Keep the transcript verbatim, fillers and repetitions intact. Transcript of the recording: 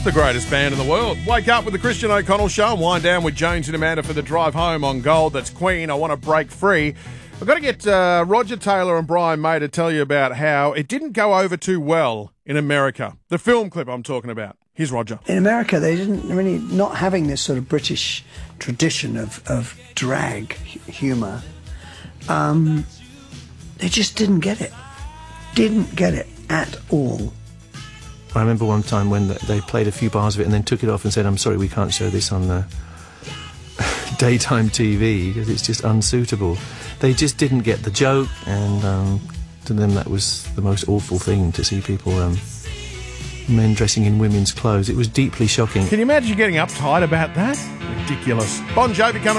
the greatest band in the world. Wake up with the Christian O'Connell Show and wind down with Jones and Amanda for the drive home on Gold. That's Queen, I Want to Break Free. I've got to get uh, Roger Taylor and Brian May to tell you about how it didn't go over too well in America. The film clip I'm talking about. Here's Roger. In America, they didn't really, not having this sort of British tradition of, of drag humour, um, they just didn't get it. Didn't get it at all. I remember one time when they played a few bars of it and then took it off and said, I'm sorry, we can't show this on the daytime T V because it's just unsuitable. They just didn't get the joke, and um, to them that was the most awful thing, to see people, um, men dressing in women's clothes. It was deeply shocking. Can you imagine getting uptight about that? Ridiculous. Bon Jovi coming